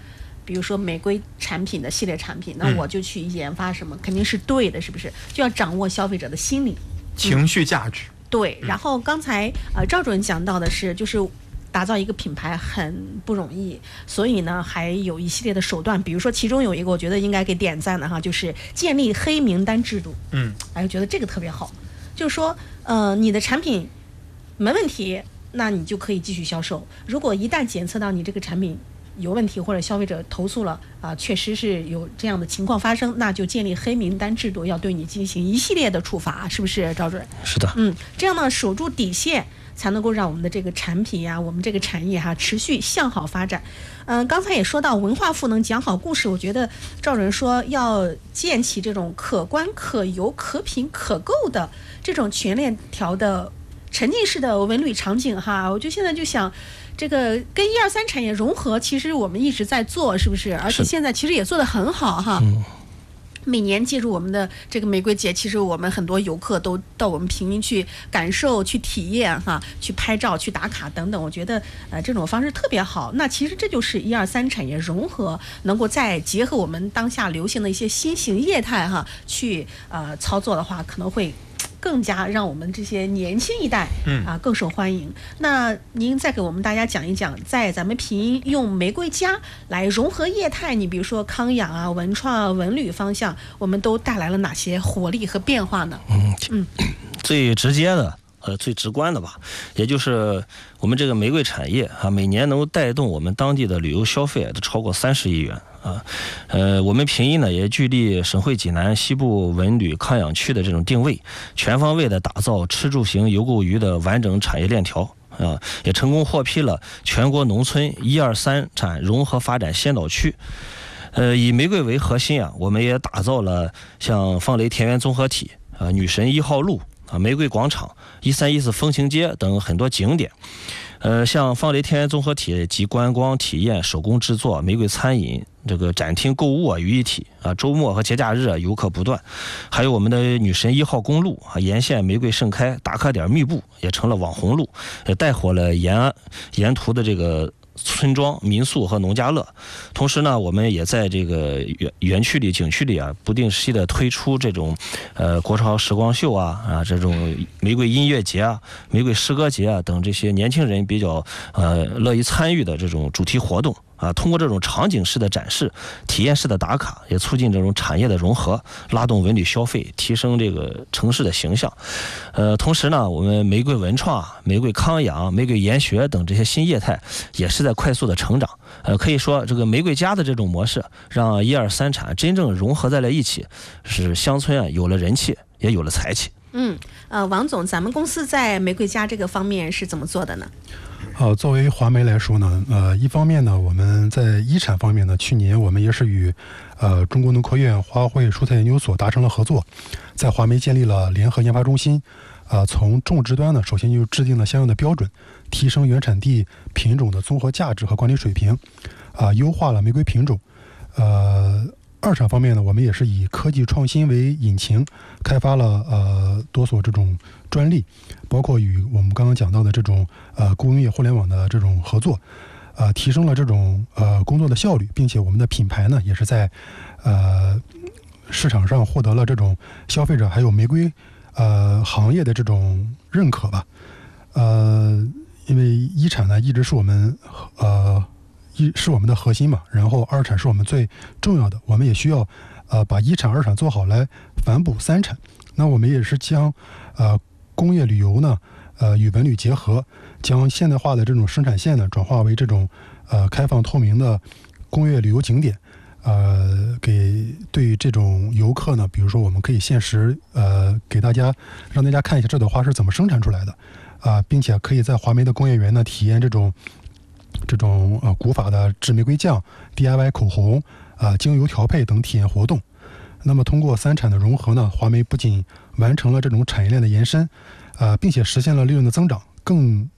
比如说玫瑰产品的系列产品，那我就去研发什么，肯定是对的，是不是？就要掌握消费者的心理、 情绪价值。 嗯、对。然后刚才呃赵主任讲到的是，就是打造一个品牌很不容易，所以呢还有一系列的手段，比如说其中有一个我觉得应该给点赞的哈，就是建立黑名单制度。 嗯， 哎，我觉得这个特别好，就是说呃你的产品没问题，那你就可以继续销售。如果一旦检测到你这个产品有问题，或者消费者投诉了啊、呃，确实是有这样的情况发生，那就建立黑名单制度，要对你进行一系列的处罚，是不是赵主任？ 是的。 嗯，这样呢守住底线，才能够让我们的这个产品呀、啊，我们这个产业哈、啊、持续向好发展。嗯、呃，刚才也说到文化赋能讲好故事，我觉得赵主任说要建起这种可观、可游、可品、可购的这种全链条的沉浸式的文旅场景哈，我就现在就想。这个跟一二三产业融合，其实我们一直在做，是不是？而且现在其实也做得很好哈。 嗯。 每年借助我们的这个玫瑰节，其实我们很多游客都到我们平民去感受、去体验哈，去拍照、去打卡等等。我觉得呃这种方式特别好。那其实这就是一二三产业融合，能够再结合我们当下流行的一些新型业态哈，去呃操作的话，可能会。更加让我们这些年轻一代啊更受欢迎。那您再给我们大家讲一讲，在咱们平用玫瑰家来融合业态，你比如说康养啊、文创啊、文旅方向，我们都带来了哪些活力和变化呢？ 嗯嗯，最直接的。呃，最直观的吧，也就是我们这个玫瑰产业啊，每年能够带动我们当地的旅游消费都超过三十亿元啊。呃，我们平邑呢也聚力省会济南西部文旅康养区的这种定位，全方位的打造吃住行游购娱的完整产业链条啊，也成功获批了全国农村一二三产融合发展先导区。呃，以玫瑰为核心啊，我们也打造了像方雷田园综合体啊、女神一号路。啊，玫瑰广场、一三一四风情街等很多景点，呃，像方雷田园综合体集观光体验、手工制作、玫瑰餐饮、这个展厅购物啊于一体啊，周末和节假日啊游客不断，还有我们的女神一号公路啊，沿线玫瑰盛开，打卡点密布，也成了网红路，也带火了沿岸沿途的这个。村庄、民宿和农家乐，同时呢，我们也在这个园园区里、景区里啊，不定期的推出这种，呃，国潮时光秀啊啊，这种玫瑰音乐节啊、玫瑰诗歌节啊等这些年轻人比较呃乐意参与的这种主题活动。啊，通过这种场景式的展示、体验式的打卡，也促进这种产业的融合，拉动文旅消费，提升这个城市的形象。呃，同时呢，我们玫瑰文创、玫瑰康养、玫瑰研学等这些新业态也是在快速的成长。呃，可以说这个玫瑰家的这种模式，让一二三产真正融合在了一起，使乡村啊有了人气，也有了财气。 嗯，呃，王总，咱们公司在玫瑰家这个方面是怎么做的呢？ 呃，作为华媒来说呢，呃，一方面呢，我们在一产方面呢，去年我们也是与呃中国农科院花卉蔬菜研究所达成了合作，在华媒建立了联合研发中心。呃，从种植端呢，首先就制定了相应的标准，提升原产地品种的综合价值和管理水平，啊、呃，优化了玫瑰品种。呃，二产方面呢，我们也是以科技创新为引擎，开发了呃多所这种专利，包括与我们刚刚讲到的这种呃工业互联网的这种合作，呃，提升了这种呃工作的效率，并且我们的品牌呢，也是在呃市场上获得了这种消费者还有玫瑰呃行业的这种认可吧。呃，因为一产呢一直是我们呃一是我们的核心嘛，然后二产是我们最重要的，我们也需要呃把一产二产做好来反哺三产。那我们也是将呃工业旅游呢呃与文旅结合，将现代化的这种生产线呢转化为这种呃开放透明的工业旅游景点。呃，给对这种游客呢，比如说我们可以限时呃给大家让大家看一下这朵花是怎么生产出来的啊、呃，并且可以在华媒的工业园呢体验这种这种呃古法的制玫瑰酱、D I Y 口红啊、呃、精油调配等体验活动。那么通过三产的融合呢，华媒不仅完成了这种产业链的延伸，呃，并且实现了利润的增长，更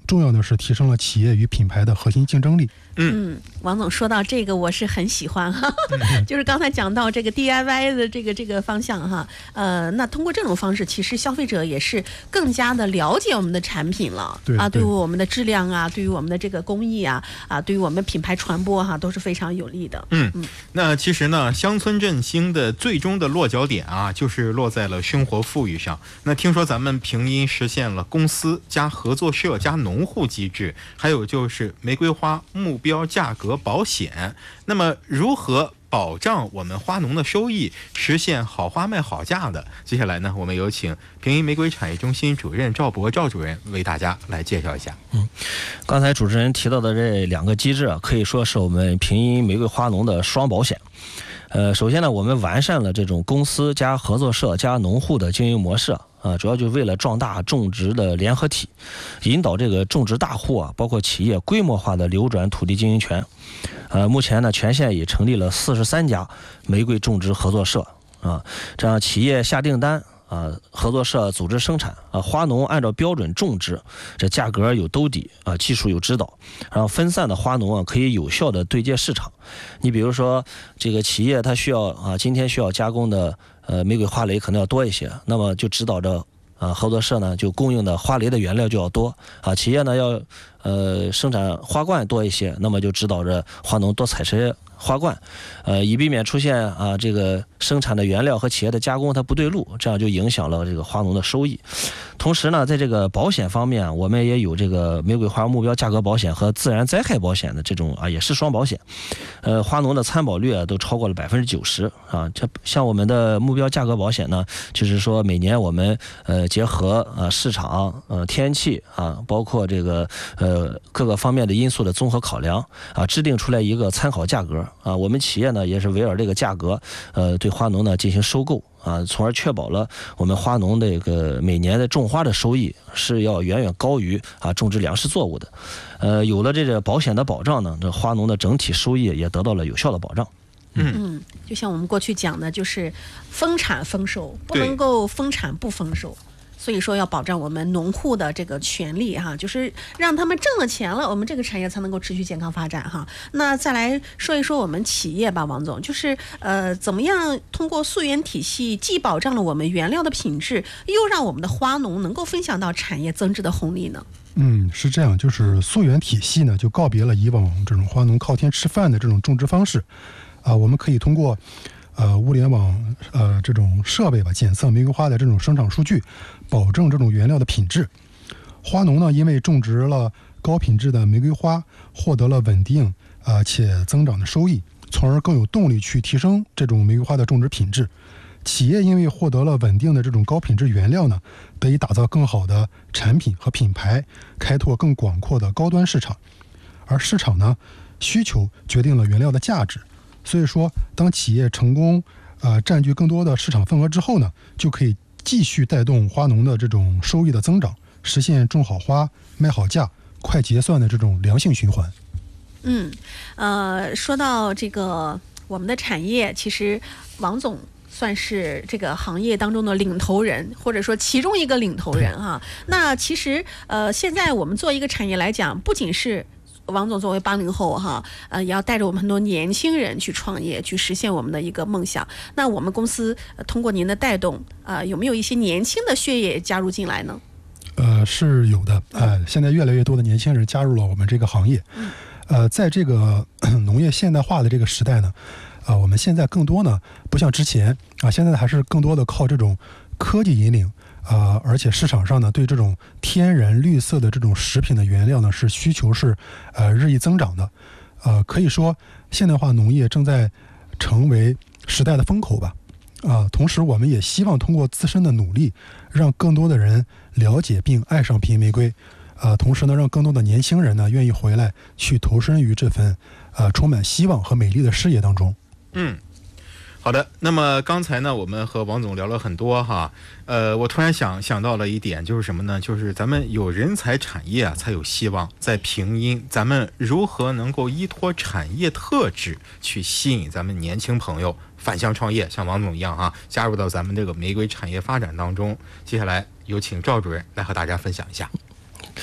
重要的是提升了企业与品牌的核心竞争力。 嗯，王总说到这个，我是很喜欢哈，就是刚才讲到这个 D I Y 的这个这个方向哈，呃，那通过这种方式，其实消费者也是更加的了解我们的产品了， 对啊，对于我们的质量啊，对于我们的这个工艺啊，啊，对于我们品牌传播哈、啊，都是非常有利的。 嗯嗯，那其实呢，乡村振兴的最终的落脚点啊，就是落在了生活富裕上。那听说咱们平阴实现了公司加合作社加农户机制，还有就是玫瑰花目标价格保险。那么如何保障我们花农的收益，实现好花卖好价的？接下来呢，我们有请平阴玫瑰产业中心主任赵博赵主任为大家来介绍一下。 嗯，刚才主持人提到的这两个机制啊，可以说是我们平阴玫瑰花农的双保险。呃，首先呢，我们完善了这种公司加合作社加农户的经营模式啊，主要就是为了壮大种植的联合体，引导这个种植大户啊，包括企业规模化的流转土地经营权。呃，目前呢，全县已成立了四十三家玫瑰种植合作社啊，这样企业下订单啊，合作社组织生产啊，花农按照标准种植，这价格有兜底啊，技术有指导，然后分散的花农啊可以有效的对接市场。你比如说这个企业它需要啊，今天需要加工的呃玫瑰花蕾可能要多一些，那么就指导着啊合作社呢就供应的花蕾的原料就要多啊，企业呢要呃生产花冠多一些，那么就指导着花农多采摘花冠，呃，以避免出现啊这个生产的原料和企业的加工它不对路，这样就影响了这个花农的收益。同时呢，在这个保险方面，我们也有这个玫瑰花目标价格保险和自然灾害保险的这种啊，也是双保险。呃，花农的参保率啊都超过了百分之九十啊。这像我们的目标价格保险呢，就是说每年我们呃结合啊市场呃天气啊，包括这个呃各个方面的因素的综合考量啊，制定出来一个参考价格。啊，我们企业呢也是围绕这个价格，呃，对花农呢进行收购啊，从而确保了我们花农这个每年的种花的收益是要远远高于啊种植粮食作物的。呃，有了这个保险的保障呢，这花农的整体收益也得到了有效的保障。 嗯嗯，就像我们过去讲的，就是丰产丰收，不能够丰产不丰收。所以说要保障我们农户的这个权利哈，就是让他们挣了钱了，我们这个产业才能够持续健康发展哈。那再来说一说我们企业吧，王总，就是呃怎么样通过溯源体系，既保障了我们原料的品质，又让我们的花农能够分享到产业增值的红利呢？ 嗯，是这样，就是溯源体系呢，就告别了以往这种花农靠天吃饭的这种种植方式，啊、呃，我们可以通过。呃，物联网呃这种设备吧，检测玫瑰花的这种生长数据，保证这种原料的品质。花农呢，因为种植了高品质的玫瑰花，获得了稳定啊、呃、且增长的收益，从而更有动力去提升这种玫瑰花的种植品质。企业因为获得了稳定的这种高品质原料呢，得以打造更好的产品和品牌，开拓更广阔的高端市场。而市场呢，需求决定了原料的价值。所以说，当企业成功呃占据更多的市场份额之后呢，就可以继续带动花农的这种收益的增长，实现种好花、卖好价、快结算的这种良性循环。 嗯，呃，说到这个我们的产业，其实王总算是这个行业当中的领头人，或者说其中一个领头人哈。那其实呃，现在我们做一个产业来讲，不仅是王总作为八零后哈，呃，也要带着我们很多年轻人去创业，去实现我们的一个梦想。那我们公司、呃、通过您的带动，呃，有没有一些年轻的血液加入进来呢？ 呃，是有的。呃，现在越来越多的年轻人加入了我们这个行业。呃，在这个农业现代化的这个时代呢，啊、呃，我们现在更多呢，不像之前啊、呃，现在还是更多的靠这种科技引领。啊、呃，而且市场上呢，对这种天然绿色的这种食品的原料呢，是需求是呃日益增长的，呃，可以说现代化农业正在成为时代的风口吧，啊、呃，同时我们也希望通过自身的努力，让更多的人了解并爱上平阴玫瑰，啊、呃，同时呢，让更多的年轻人呢愿意回来去投身于这份呃充满希望和美丽的事业当中。 嗯。好的，那么刚才呢，我们和王总聊了很多哈，呃，我突然想想到了一点，就是什么呢？就是咱们有人才产业啊，才有希望。在平阴，咱们如何能够依托产业特质去吸引咱们年轻朋友返乡创业，像王总一样哈，加入到咱们这个玫瑰产业发展当中？接下来有请赵主任来和大家分享一下。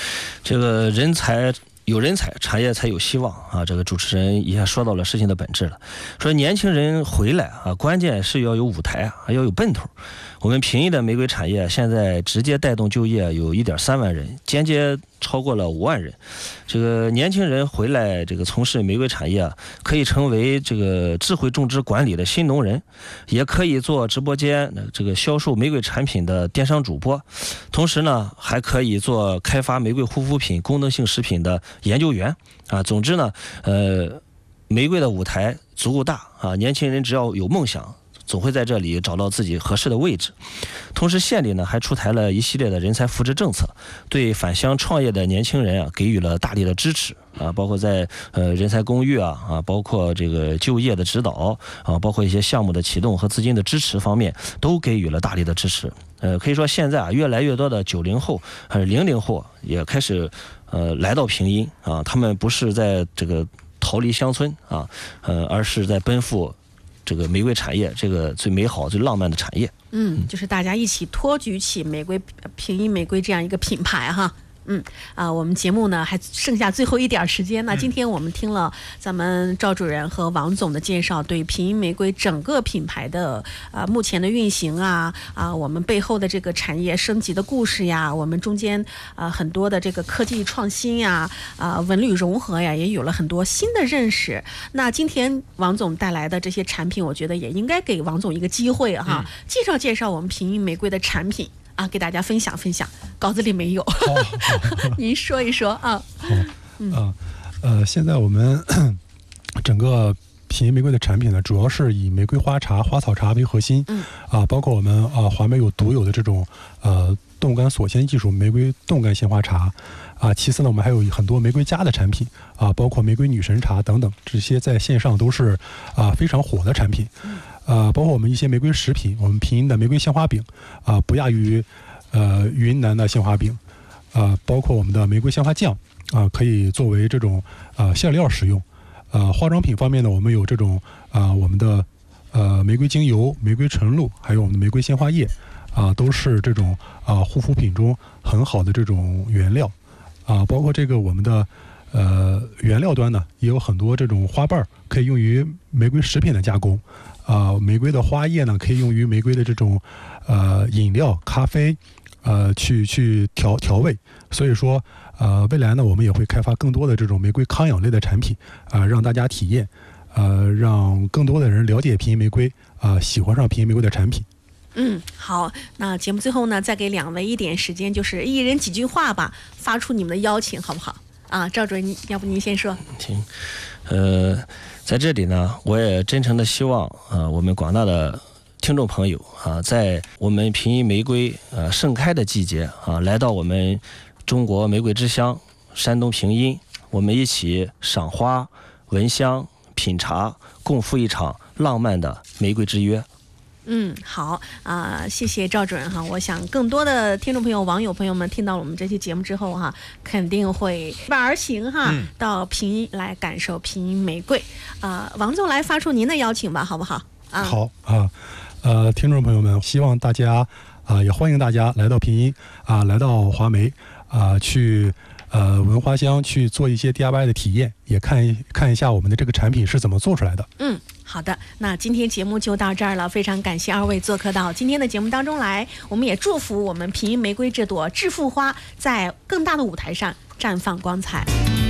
这个人才。有人才，产业才有希望啊！这个主持人一下说到了事情的本质了，说年轻人回来啊，关键是要有舞台啊，要有奔头。我们平邑的玫瑰产业现在直接带动就业有一点三万人，间接超过了五万人。这个年轻人回来，这个从事玫瑰产业啊，可以成为这个智慧种植管理的新农人，也可以做直播间这个销售玫瑰产品的电商主播，同时呢，还可以做开发玫瑰护肤品、功能性食品的研究员啊。总之呢，呃，玫瑰的舞台足够大啊，年轻人只要有梦想，总会在这里找到自己合适的位置。同时县里呢还出台了一系列的人才扶持政策，对返乡创业的年轻人啊给予了大力的支持啊，包括在呃人才公寓啊啊，包括这个就业的指导啊，包括一些项目的启动和资金的支持方面，都给予了大力的支持。呃，可以说现在啊，越来越多的九零后还是零零后也开始呃来到平邑啊，他们不是在这个逃离乡村啊，呃，而是在奔赴这个玫瑰产业，这个最美好、最浪漫的产业。 嗯，就是大家一起托举起玫瑰平邑玫瑰这样一个品牌哈。嗯啊、呃，我们节目呢还剩下最后一点时间呢。今天我们听了咱们赵主任和王总的介绍，对平邑玫瑰整个品牌的啊、呃、目前的运行啊啊、呃、我们背后的这个产业升级的故事呀，我们中间啊、呃、很多的这个科技创新呀啊、呃、文旅融合呀，也有了很多新的认识。那今天王总带来的这些产品，我觉得也应该给王总一个机会哈，嗯、介绍介绍我们平邑玫瑰的产品。啊，给大家分享分享，稿子里没有，您说一说啊。 好，嗯、呃，呃，现在我们整个平邑玫瑰的产品呢，主要是以玫瑰花茶、花草茶为核心，嗯，啊，包括我们啊华玫有独有的这种呃冻干锁鲜技术，玫瑰冻干鲜花茶，啊，其次呢，我们还有很多玫瑰家的产品，啊，包括玫瑰女神茶等等，这些在线上都是啊非常火的产品。呃，包括我们一些玫瑰食品，我们平邑的玫瑰鲜花饼，啊、呃，不亚于呃云南的鲜花饼，啊、呃，包括我们的玫瑰鲜花酱，啊、呃，可以作为这种啊、呃、馅料使用。呃，化妆品方面呢，我们有这种啊、呃、我们的呃玫瑰精油、玫瑰纯露，还有我们的玫瑰鲜花液，啊、呃，都是这种啊、呃、护肤品中很好的这种原料，啊、呃，包括这个我们的呃原料端呢，也有很多这种花瓣可以用于玫瑰食品的加工。啊、呃，玫瑰的花叶呢，可以用于玫瑰的这种呃饮料、咖啡，呃，去去调调味。所以说，呃，未来呢，我们也会开发更多的这种玫瑰康养类的产品，啊、呃，让大家体验，呃，让更多的人了解平邑玫瑰，啊、呃，喜欢上平邑玫瑰的产品。 嗯，好，那节目最后呢，再给两位一点时间，就是一人几句话吧，发出你们的邀请，好不好？啊，赵主任，要不您先说？ 行，呃。在这里呢，我也真诚的希望啊、呃，我们广大的听众朋友啊，在我们平邑玫瑰呃盛开的季节啊，来到我们中国玫瑰之乡山东平邑，我们一起赏花、闻香、品茶，共赴一场浪漫的玫瑰之约。 嗯，好啊、呃，谢谢赵主任哈。我想更多的听众朋友、网友朋友们听到了我们这期节目之后哈，肯定会一伴而行哈，嗯、到平邑来感受平邑玫瑰。啊、呃，王总来发出您的邀请吧，好不好？啊， 好啊，呃，听众朋友们，希望大家啊，也欢迎大家来到平邑啊，来到华玫啊，去呃闻花香，去做一些 D I Y 的体验，也看一看一下我们的这个产品是怎么做出来的。 嗯。好的，那今天节目就到这儿了，非常感谢二位做客到今天的节目当中来，我们也祝福我们平邑玫瑰这朵致富花在更大的舞台上绽放光彩。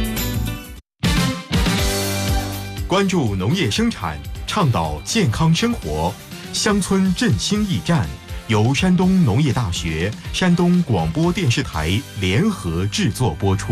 关注农业生产，倡导健康生活，乡村振兴驿站由山东农业大学、山东广播电视台联合制作播出。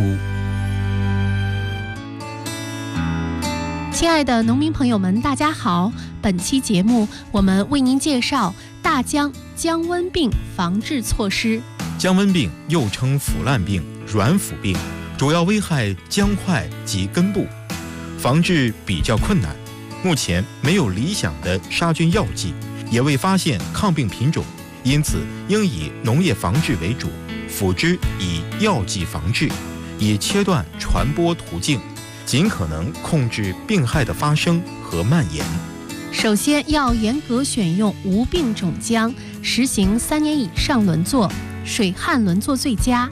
亲爱的农民朋友们，大家好！本期节目我们为您介绍大姜姜瘟病防治措施。 姜瘟病又称腐烂病、软腐病，主要危害姜块及根部，防治比较困难。目前没有理想的杀菌药剂，也未发现抗病品种，因此应以农业防治为主，辅之以药剂防治，以切断传播途径，尽可能控制病害的发生和蔓延。 首先要严格选用无病种姜，实行三年以上轮作，水旱轮作最佳。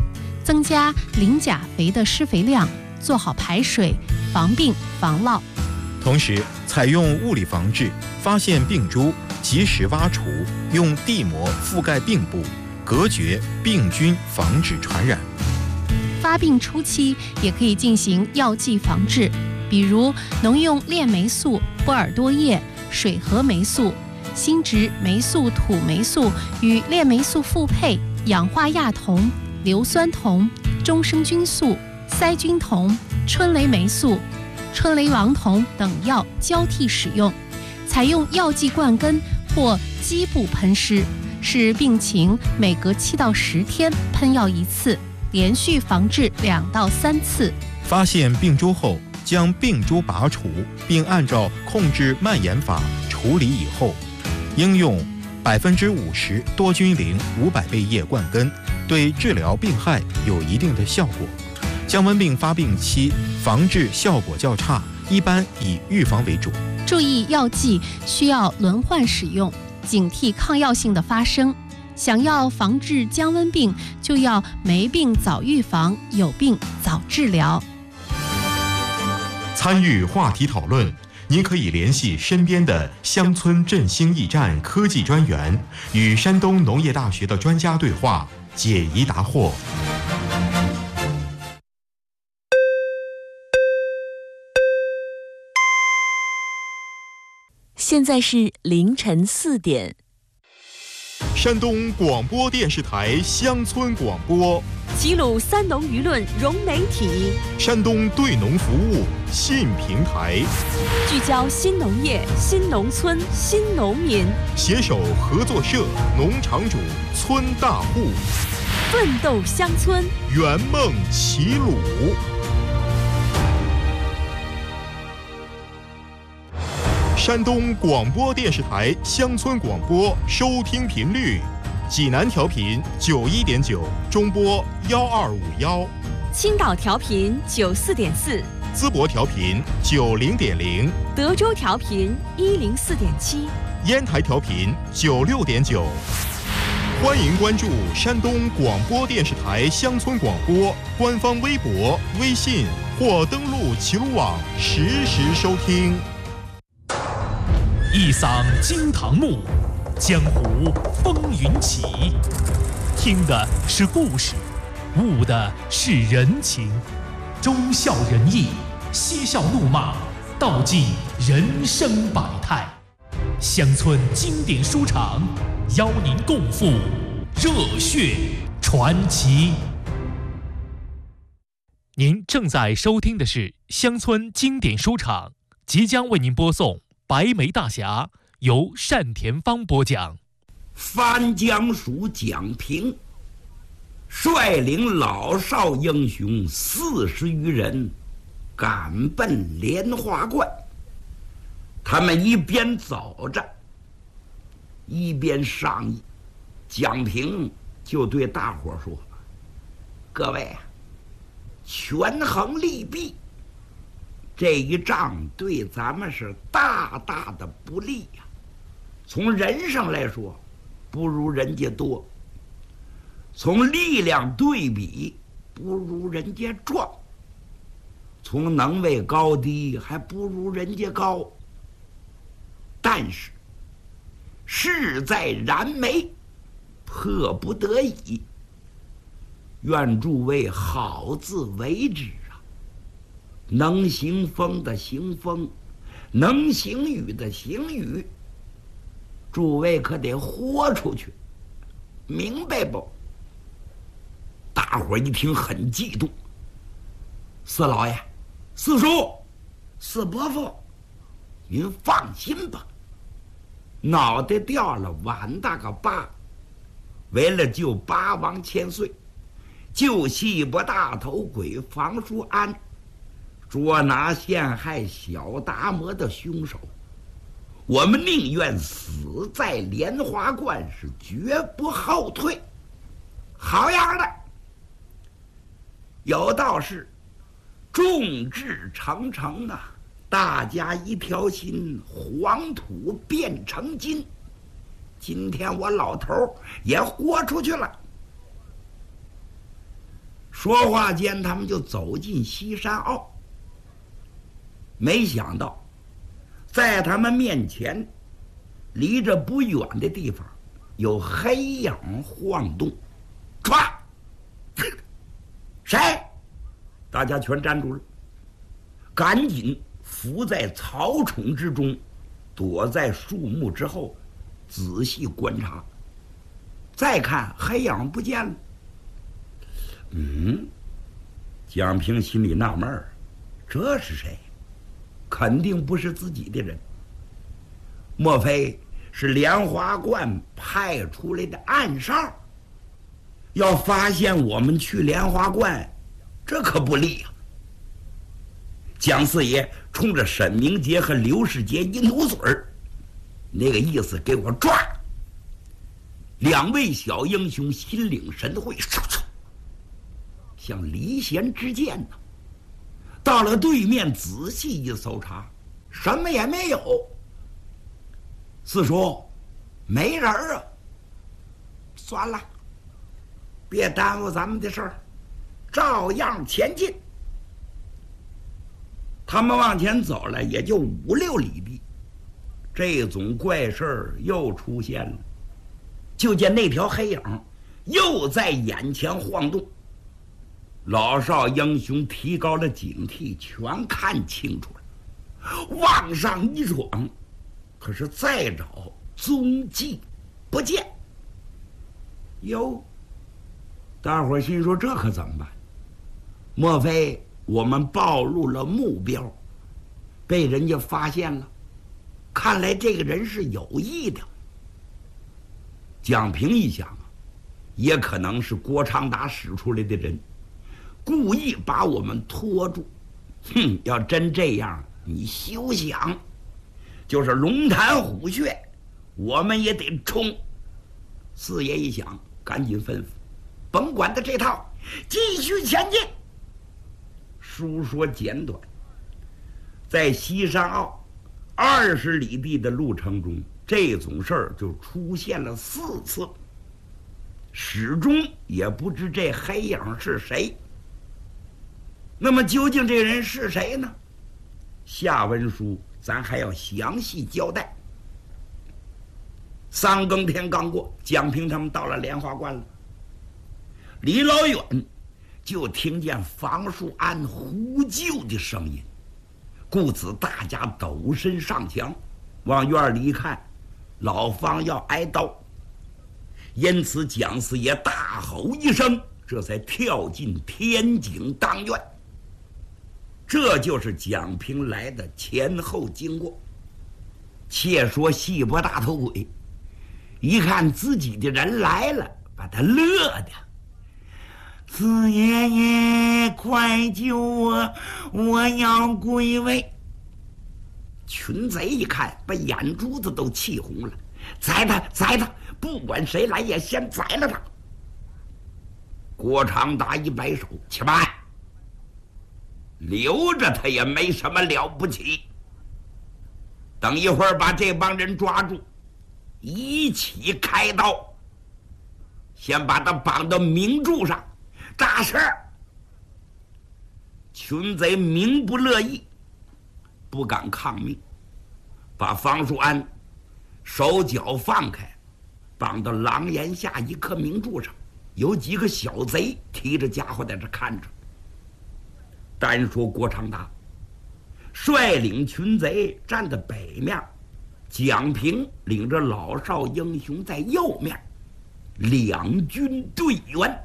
增加磷钾肥的施肥量，做好排水，防病防涝。 同时，采用物理防治，发现病株及时挖除，用地膜覆盖病部，隔绝病菌，防止传染。 发病初期也可以进行药剂防治，比如农用链霉素、波尔多液、水合霉素、新植霉素土霉素与链霉素复配、氧化亚酮、硫酸铜、中生菌素、塞菌酮、春雷霉素、春雷王酮等药交替使用，采用药剂灌根或基部喷施，使病情每隔七到十天喷药一次，连续防治两到三次。 发现病株后，将病株拔除，并按照控制蔓延法处理以后，应用百分之五十多菌灵五百倍液灌根，对治疗病害有一定的效果。姜瘟病发病期防治效果较差，一般以预防为主。 注意药剂需要轮换使用，警惕抗药性的发生。想要防治姜瘟病，就要没病早预防，有病早治疗。 参与话题讨论，您可以联系身边的乡村振兴驿站科技专员，与山东农业大学的专家对话，解疑答惑。 现在是凌晨四点。 山东广播电视台乡村广播， 齐鲁三农舆论融媒体， 山东对农服务信平台， 聚焦新农业、新农村、新农民， 携手合作社、农场主、村大户， 奋斗乡村， 圆梦齐鲁。山东广播电视台乡村广播收听频率：济南调频九一点九，中波幺二五幺； 青岛调频九四点四， 淄博调频九零点零， 德州调频一零四点七， 烟台调频九六点九。欢迎关注山东广播电视台乡村广播官方微博、微信，或登录齐鲁网实时收听。 一嗓惊堂木，江湖风云起。听的是故事，悟的是人情，忠孝仁义，嬉笑怒骂，道尽人生百态。乡村经典书场，邀您共赴热血传奇。您正在收听的是乡村经典书场，即将为您播送白眉大侠，由单田芳播讲。 番江属蒋平率领老少英雄四十余人赶奔莲花观。他们一边走着，一边商议。蒋平就对大伙说：“各位，权衡利弊，这一仗对咱们是大大的不利呀。从人上来说，不如人家多；从力量对比，不如人家壮；从能位高低，还不如人家高。但是事在燃眉，迫不得已，愿诸位好自为之啊！能行风的行风，能行雨的行雨，诸位可得豁出去，明白不？”大伙一听很激动。四老爷、四叔、四伯父，您放心吧，脑袋掉了碗大个疤，为了救八王千岁，救戏伯大头鬼房叔安，捉拿陷害小达摩的凶手，我们宁愿死在莲花观，是绝不后退。好样的！有道是众志成城啊，大家一条心，黄土变成金。今天我老头也豁出去了。 说话间，他们就走进西山坳。没想到，在他们面前，离着不远的地方，有黑影晃动。唰！谁？大家全站住了，赶紧伏在草丛之中，躲在树木之后，仔细观察。再看，黑影不见了。嗯，蒋平心里纳闷儿，这是谁？肯定不是自己的人，莫非是莲花观派出来的暗哨？要发现我们去莲花观，这可不利呀！蒋四爷冲着沈明杰和刘世杰一努嘴儿，那个意思给我抓！两位小英雄心领神会，像离弦之箭呢。到了对面，仔细一搜查，什么也没有。四叔，没人啊！算了，别耽误咱们的事儿，照样前进。他们往前走了也就五六里地，这种怪事儿又出现了。就见那条黑影又在眼前晃动。老少英雄提高了警惕，全看清楚了，往上一闯，可是再找踪迹不见。哟，大伙儿心说这可怎么办？莫非我们暴露了目标，被人家发现了？看来这个人是有意的。蒋平一想啊，也可能是郭长达使出来的人，故意把我们拖住。哼，要真这样，你休想！就是龙潭虎穴，我们也得冲。四爷一想，赶紧吩咐，甭管他这套，继续前进。书说简短，在西山坳二十里地的路程中，这种事儿就出现了四次，始终也不知这黑影是谁。那么究竟这人是谁呢？下文书咱还要详细交代。三更天刚过，蒋平他们到了莲花观了。离老远就听见房树安呼救的声音，故此大家抖身上墙，往院里一看，老方要挨刀。因此蒋四爷大吼一声，这才跳进天井当院。这就是蒋平来的前后经过。且说细脖大头鬼一看自己的人来了，把他乐的，四爷爷快救我，我要归位。群贼一看，把眼珠子都气红了，宰他宰他，不管谁来也先宰了他。郭长达一摆手，且慢，留着他也没什么了不起，等一会儿把这帮人抓住，一起开刀，先把他绑到明柱上。大事！群贼明不乐意，不敢抗命，把房树安手脚放开，绑到廊檐下一棵明柱上，有几个小贼提着家伙在这看着。单说郭长达率领群贼站在北面，蒋平领着老少英雄在右面，两军对员。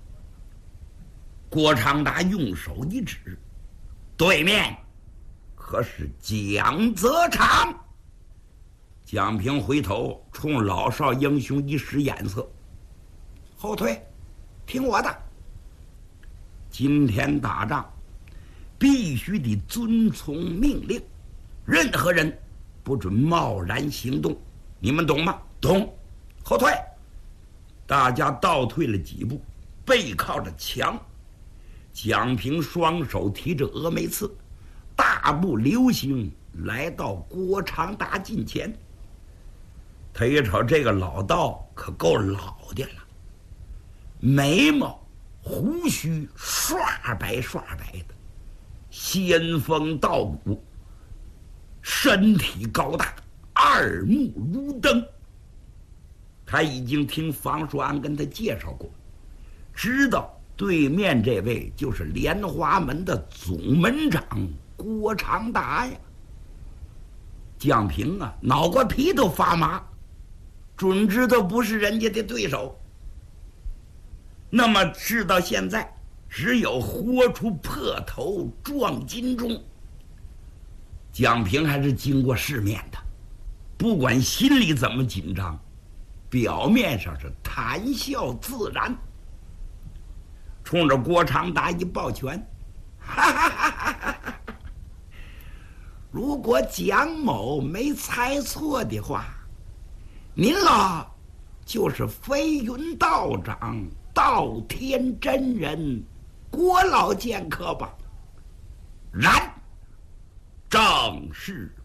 郭长达用手一指，对面可是蒋泽长。蒋平回头冲老少英雄一使眼色，后退，听我的。今天打仗必须得遵从命令，任何人不准贸然行动，你们懂吗？懂。后退。大家倒退了几步，背靠着墙。蒋平双手提着峨眉刺，大步流星来到郭长达近前。他一瞅这个老道可够老的了，眉毛胡须刷白刷白的，仙风道骨，身体高大，二目如灯。他已经听房叔安跟他介绍过，知道对面这位就是莲花门的总门长郭长达呀。蒋平啊，脑瓜皮都发麻，准知道不是人家的对手。那么事到现在，只有豁出破头撞金钟。蒋平还是经过世面的，不管心里怎么紧张，表面上是谈笑自然，冲着郭长达一抱拳，哈哈哈哈哈哈！如果蒋某没猜错的话，您老就是飞云道长道天真人郭老剑客吧？然，正是